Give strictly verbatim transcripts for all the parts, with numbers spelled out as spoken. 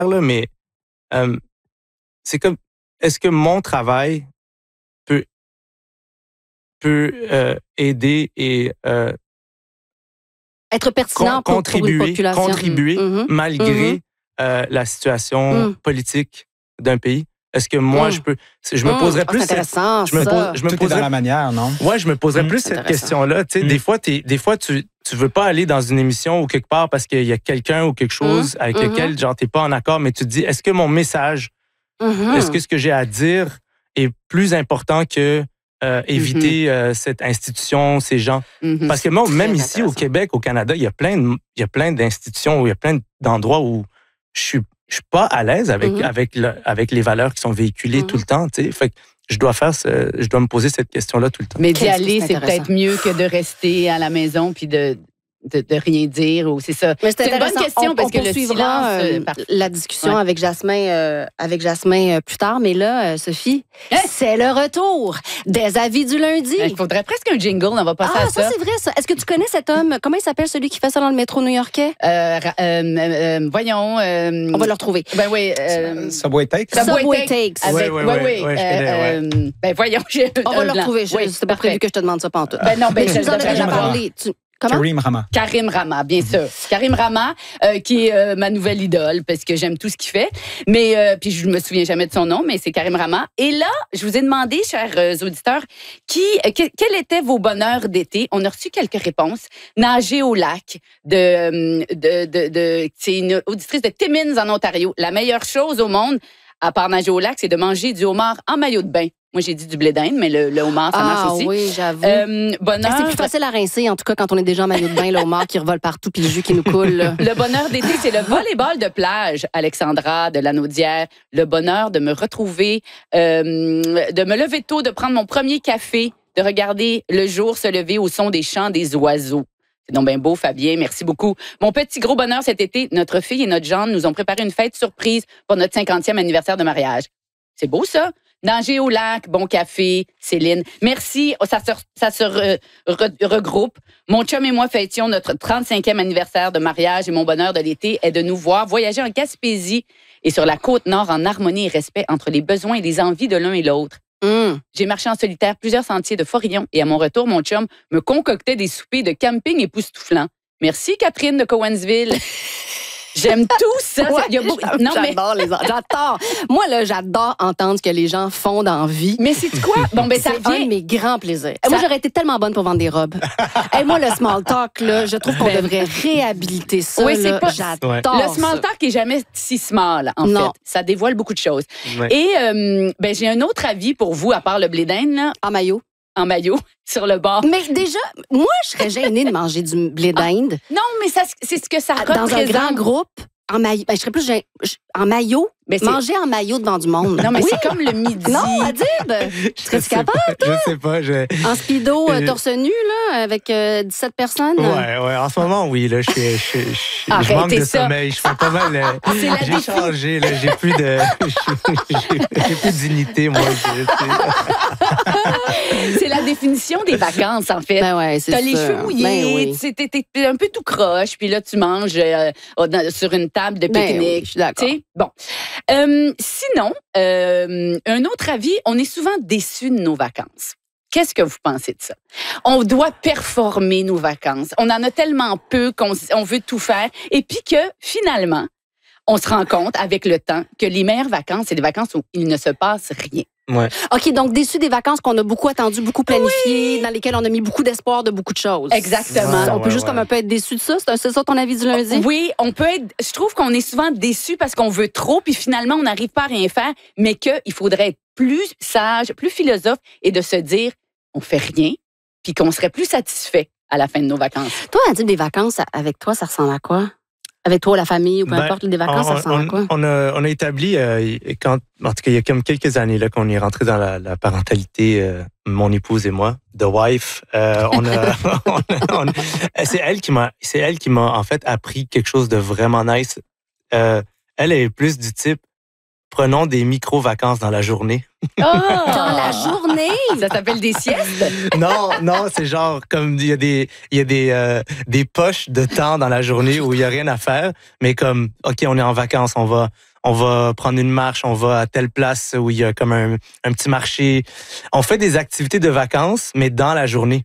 là, mais euh, c'est comme, est-ce que mon travail peut, peut euh, aider et euh, être pertinent con- pour, pour une contribuer, population. contribuer Mm-hmm. malgré Mm-hmm. euh, la situation Mm. politique d'un pays? Est-ce que moi, Mm. je peux... Je me Mm. poserais Ah, plus... c'est intéressant, cette, je me ça. pose, je me Tout est dans poserais, la manière, non? ouais, je me poserais Mm. plus C'est cette intéressant. question-là. Tu sais, Mm. des fois, t'es, des fois tu tu veux pas aller dans une émission ou quelque part parce qu'il y a quelqu'un ou quelque chose avec Mm. lequel genre t'es pas en accord, mais tu te dis, est-ce que mon message, Mm-hmm. est-ce que ce que j'ai à dire est plus important que euh, éviter euh, cette institution, ces gens? Mhm. Parce que moi, Très même ici au intéressant. Québec, au Canada, il y a plein de, il y a plein d'institutions, où il y a plein d'endroits où je suis, je suis pas à l'aise avec, Mhm. avec, le, avec les valeurs qui sont véhiculées Mhm. tout le temps. Tu sais. Fait que je dois faire, ce, je dois me poser cette question-là tout le temps. Mais d'y Qu'est-ce que aller, c'est c'est intéressant. peut-être mieux que de rester à la maison puis de, de, de rien dire. Ou c'est ça. Mais c'est C'est une bonne intéressant. question on, parce on que le poursuivra, silence, euh, euh, par- la discussion Ouais. avec Jasmin, euh, avec Jasmin euh, plus tard. Mais là, euh, Sophie, Hein? c'est le retour des avis du lundi. Il faudrait presque un jingle, on va passer Ah, à ça, ça. c'est vrai, ça. Est-ce que tu connais cet homme? Comment il s'appelle, celui qui fait ça dans le métro new-yorkais? Euh, ra- euh, euh, euh, voyons. euh, On va le retrouver. Ben oui. Euh, Subway Take? Subway Subway Take. Takes. Avec, Ouais, ouais, ouais, ouais, ouais, ouais, je connais, euh, euh, ben voyons, j'ai On va un le blanc. retrouver. Je- Oui, C'était pas parfait. prévu que je te demande ça pantoute. Ben non, ben Mais je tu nous en as je- déjà je- parlé. Tu- Comment? Karim Rama. Karim Rama, bien sûr. Karim Rama, euh, qui est euh, ma nouvelle idole, parce que j'aime tout ce qu'il fait. Mais euh, puis je me souviens jamais de son nom, mais c'est Karim Rama. Et là, je vous ai demandé, chers euh, auditeurs, qui, euh, que- quels étaient vos bonheurs d'été. On a reçu quelques réponses. Nager au lac, de, euh, de, de, de c'est une auditrice de Timmins en Ontario. La meilleure chose au monde, à part nager au lac, c'est de manger du homard en maillot de bain. Moi, j'ai dit du blé d'Inde, mais le, le homard, ça Ah marche aussi. oui, j'avoue. Euh, bonheur. Ah, c'est plus facile à rincer, en tout cas, quand on est déjà en maillot de bain, le homard qui revole partout, puis le jus qui nous coule. là. Le bonheur d'été, c'est le volleyball de plage, Alexandra de Lanaudière. Le bonheur de me retrouver, euh, de me lever tôt, de prendre mon premier café, de regarder le jour se lever au son des chants des oiseaux. C'est donc bien beau, Fabien. Merci beaucoup. Mon petit gros bonheur cet été, notre fille et notre gendre nous ont préparé une fête surprise pour notre cinquantième anniversaire de mariage. C'est beau, ça? Nager au lac, bon café, Céline. Merci, ça se, ça se re- re- regroupe. Mon chum et moi fêtions notre trente-cinquième anniversaire de mariage et mon bonheur de l'été est de nous voir voyager en Gaspésie et sur la côte nord en harmonie et respect entre les besoins et les envies de l'un et l'autre. Hum. J'ai marché en solitaire plusieurs sentiers de Forillon et à mon retour, mon chum me concoctait des soupers de camping époustouflants. Merci, Catherine de Cowansville. J'aime tout ça. Ouais, Il y a beaucoup- j'adore Non, mais j'adore les j'adore. Moi, là, j'adore entendre ce que les gens font dans la vie. Mais c'est quoi? Bon, ben, ça C'est un revient. de mes grands plaisirs. Ça- Moi, j'aurais été tellement bonne pour vendre des robes. Hey, moi, le small talk, là, je trouve qu'on Ben- devrait réhabiliter ça. Oui, c'est là. pas- J'adore Le small ça. talk est jamais si small, en Non. fait. Ça dévoile beaucoup de choses. Ouais. Et euh, ben, j'ai un autre avis pour vous, à part le blé d'Inde, là, En maillot. en maillot, sur le bord. Mais déjà, moi, je serais gênée de manger du blé d'Inde Non, mais ça, c'est ce que ça dans un représente. grand groupe. En maillot. Ben, je serais plus gênée. Je- En maillot. Mais c'est- Manger en maillot devant du monde. Non, mais Oui. c'est comme le midi. Non, Adib. Je Serais-tu sais capable? pas, Je sais pas. Je... En speedo, euh, Euh, torse nu, là, avec euh, dix-sept personnes. Ouais, ouais. En ce moment, oui. Là, je, suis- je, suis- je, suis- je Arrêtez manque de ça. sommeil. Je fais pas mal. euh, C'est la J'ai défi- changé. Là, j'ai plus de. J'ai j'ai plus de dignité, moi. Je- C'est la définition des vacances, en fait. Ben ouais, c'est T'as les ça. cheveux mouillés, Ben oui. t'es, t'es- t'es un peu tout croche, puis là, tu manges euh, dans- sur une table de Ben pique-nique. oui, je suis d'accord. Tu sais, bon. Euh, sinon, euh, un autre avis, on est souvent déçus de nos vacances. Qu'est-ce que vous pensez de ça? On doit performer nos vacances. On en a tellement peu qu'on s- on veut tout faire. Et puis que, finalement, on se rend compte avec le temps que les meilleures vacances, c'est des vacances où il ne se passe rien. Ouais. OK, donc déçu des vacances qu'on a beaucoup attendues, beaucoup planifiées, dans lesquelles on a mis beaucoup d'espoir de beaucoup de choses. Exactement. Ouais, On peut ouais, juste ouais. comme un peu être déçu de ça. C'est un- c'est ça ton avis du lundi? Oui, on peut être. Je trouve qu'on est souvent déçu parce qu'on veut trop, puis finalement, on n'arrive pas à rien faire, mais qu'il faudrait être plus sage, plus philosophe et de se dire, on fait rien, puis qu'on serait plus satisfait à la fin de nos vacances. Toi, Adib, des vacances, avec toi, ça ressemble à quoi? Avec toi, la famille, ou peu Ben, importe, des vacances, ça on, ressemble à quoi? on, on a, on a établi, euh, quand, en tout cas, il y a comme quelques années là, qu'on est rentré dans la, la parentalité, euh, mon épouse et moi, The Wife. Euh, on a, on a- on a- c'est elle qui m'a, c'est elle qui m'a en fait appris quelque chose de vraiment nice. Euh, elle est plus du type, prenons des micro-vacances dans la journée. Oh! Dans la journée? Ça s'appelle des siestes? Non, non, c'est genre comme il y a des il y a des euh, des poches de temps dans la journée où il y a rien à faire, mais comme OK, on est en vacances, on va on va prendre une marche, on va à telle place où il y a comme un un petit marché. On fait des activités de vacances mais dans la journée.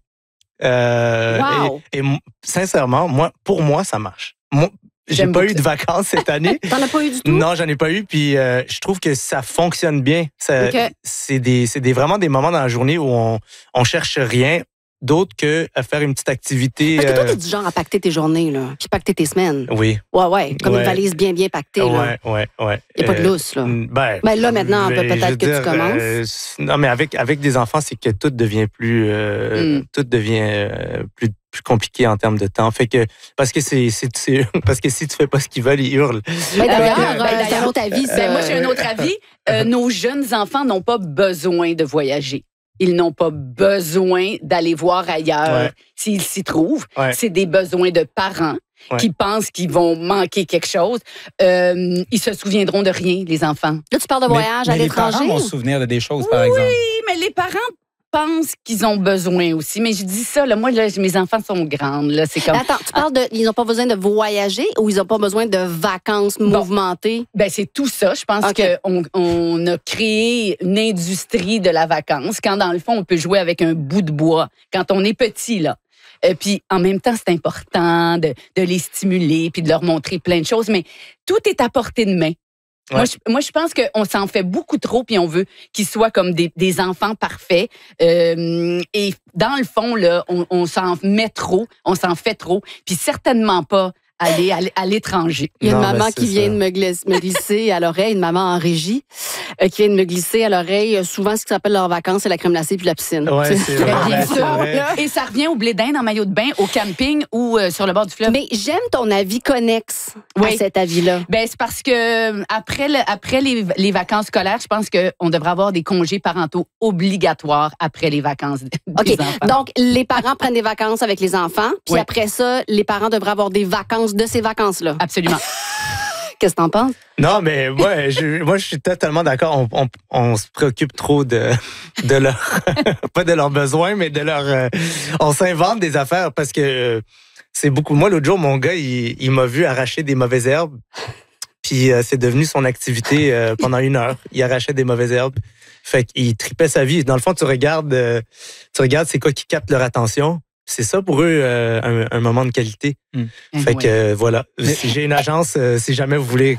Euh, Wow. et, et sincèrement, moi pour moi ça marche. Moi, j'ai J'aime pas beaucoup eu de vacances cette année. T'en as pas eu du tout? Non, j'en ai pas eu. Puis euh, je trouve que ça fonctionne bien. Ça, Ok. C'est des, c'est des vraiment des moments dans la journée où on, on cherche rien d'autre que à faire une petite activité. Parce que toi, euh, t'es du genre à pacter tes journées, là, puis pacter tes semaines. Oui. Ouais, ouais, comme Ouais. une valise bien, bien pactée, là. Ouais, ouais, ouais. Il n'y a pas de Euh, lousse, là. Ben, Ben là, maintenant, ben, peut-être je veux que tu dire, commences. euh, non, mais avec avec des enfants, c'est que tout devient plus, euh, Mm. tout devient euh, plus plus compliqué en termes de temps. Fait que parce que c'est c'est, c'est parce que si tu fais pas ce qu'ils veulent, ils hurlent. Ben, d'ailleurs, Ben, euh, c'est d'ailleurs, un autre avis, ça. Ben, moi, j'ai un autre avis. Euh, nos jeunes enfants n'ont pas besoin de voyager. Ils n'ont pas besoin d'aller voir ailleurs Ouais. s'ils s'y trouvent. Ouais. C'est des besoins de parents Ouais. qui pensent qu'ils vont manquer quelque chose. Euh, ils se souviendront de rien, les enfants. Là, tu parles de voyage mais, à mais les parents l'étranger? vont se souvenir de des choses, par exemple. Oui, mais les parents pensent qu'ils ont besoin aussi. Mais je dis ça, là, moi, là, mes enfants sont grandes. Là, c'est comme... Attends, tu parles de. Ils n'ont pas besoin de voyager ou ils n'ont pas besoin de vacances mouvementées? Ben, c'est tout ça. Je pense OK. qu'on on a créé une industrie de la vacance quand, dans le fond, on peut jouer avec un bout de bois quand on est petit, là. Euh, puis, en même temps, c'est important de, de les stimuler puis de leur montrer plein de choses, mais tout est à portée de main. Ouais. Moi, je, moi, je pense qu'on s'en fait beaucoup trop puis on veut qu'ils soient comme des, des enfants parfaits. Euh, et dans le fond, là, on, on s'en met trop, on s'en fait trop, puis certainement pas aller à, l- à l'étranger. Il y a une Non, maman mais c'est qui vient ça. de me glisser, me glisser à l'oreille, une maman en régie, euh, qui vient de me glisser à l'oreille. euh, Souvent, ce qui s'appelle leurs vacances, c'est la crème glacée puis la piscine. Ouais, Tu sais. c'est vrai. Ben, bien Ouais, c'est sûr. vrai. Et ça revient au blé d'Inde en maillot de bain, au camping ou euh, sur le bord du fleuve. Mais j'aime ton avis connexe Oui. à cet avis-là. Ben, c'est parce que euh, après, le- après les, les vacances scolaires, je pense qu'on devrait avoir des congés parentaux obligatoires après les vacances des OK. enfants. Donc, les parents prennent des vacances avec les enfants, puis Oui. après ça, les parents devraient avoir des vacances de ces vacances-là. Absolument. Qu'est-ce que t'en penses? Non, mais moi, je, moi, je suis totalement d'accord. On, on, on se préoccupe trop de, de leur, pas de leurs besoins, mais de leur, euh, on s'invente des affaires parce que euh, c'est beaucoup. Moi, l'autre jour, mon gars, il, il m'a vu arracher des mauvaises herbes. Puis euh, c'est devenu son activité euh, pendant une heure. Il arrachait des mauvaises herbes. Fait qu'il tripait sa vie. Dans le fond, tu regardes, euh, tu regardes c'est quoi qui capte leur attention. C'est ça pour eux euh, un, un moment de qualité. Fait que euh, voilà. Si j'ai une agence, euh, si jamais vous voulez. que-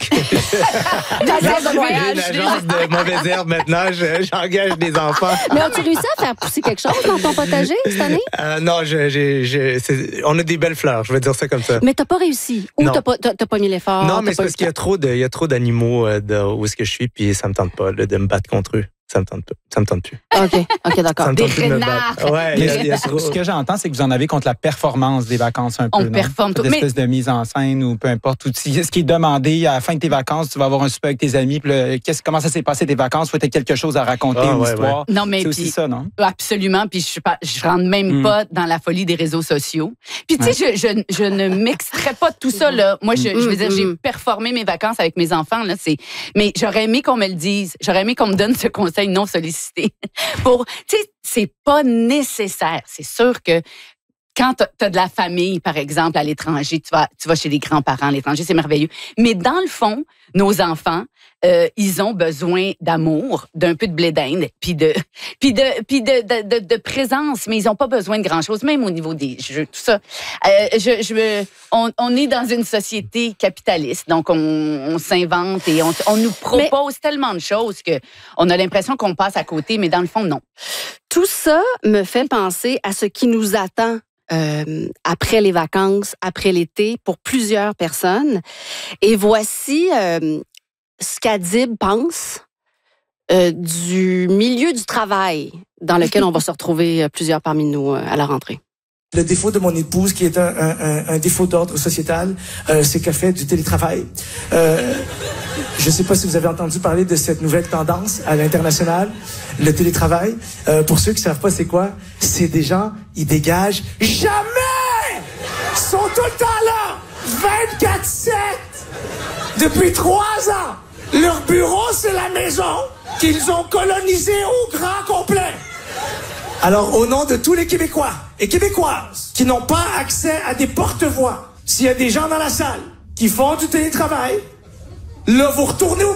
L'agence de J'ai voyage. une agence de mauvaises herbes maintenant. je- J'engage des enfants. Mais as-tu réussi à faire pousser quelque chose dans ton potager cette année? Euh, non, je, j'ai- je- c'est- on a des belles fleurs. Je vais dire ça comme ça. Mais t'as pas réussi. Ou Non. t'as pas, t'as, t'as pas mis l'effort. non, t'as mais c'est pas parce eu qu'il y le a trop de, il y a trop d'animaux euh, de, où est-ce que je suis, puis ça me tente pas là, de me battre contre eux. Ça me tente pas. Ça me tente plus. temps. OK, OK, Ça d'accord. me Des tente plus de me renards. battre. Ouais, il y a- il y a trop- Ce que j'entends, c'est que vous en avez contre la performance des vacances un On peu. non? performe tout. Cette espèce de mise en scène ou peu importe. Ou si- ce qui est demandé à la fin de tes vacances, tu vas avoir un souper avec tes amis. Puis là, qu'est-ce, comment ça s'est passé tes vacances? Faut être quelque chose à raconter, Ah, une ouais, histoire. Non, mais C'est aussi puis- ça, non? Absolument, puis je suis pas, je rentre même Mm. pas dans la folie des réseaux sociaux. Puis tu sais, je, je, je ne m'extrais pas de tout ça là. Moi, je, je veux dire, j'ai Mm. performé mes vacances avec mes enfants là. C'est, mais j'aurais aimé qu'on me le dise. J'aurais aimé qu'on me donne ce conseil non sollicité. Pour, tu sais, c'est pas nécessaire. C'est sûr que quand tu as de la famille, par exemple, à l'étranger, tu vas, tu vas chez des grands-parents à l'étranger, c'est merveilleux. Mais dans le fond, nos enfants, euh, ils ont besoin d'amour, d'un peu de blé d'Inde, puis de, puis de, puis de, de, de, de présence, mais ils n'ont pas besoin de grand-chose, même au niveau des jeux, tout ça. Euh, je, je, on, on est dans une société capitaliste, donc on, on s'invente et on, on nous propose tellement de choses que on a l'impression qu'on passe à côté, mais dans le fond, non. Tout ça me fait penser à ce qui nous attend euh, après les vacances, après l'été, pour plusieurs personnes. Et voici euh, ce qu'Adib pense euh, du milieu du travail dans lequel on va se retrouver euh, plusieurs parmi nous euh, à la rentrée. Le défaut de mon épouse, qui est un, un, un, un défaut d'ordre sociétal, euh, c'est qu'elle fait du télétravail. Euh, je ne sais pas si vous avez entendu parler de cette nouvelle tendance à l'international, le télétravail. Euh, pour ceux qui ne savent pas c'est quoi, c'est des gens, ils dégagent jamais! Ils sont tout le temps là! vingt-quatre sept! Depuis trois ans! Leur bureau, c'est la maison qu'ils ont colonisée au grand complet. Alors, au nom de tous les Québécois et Québécoises qui n'ont pas accès à des porte-voix, s'il y a des gens dans la salle qui font du télétravail, là, vous retournez au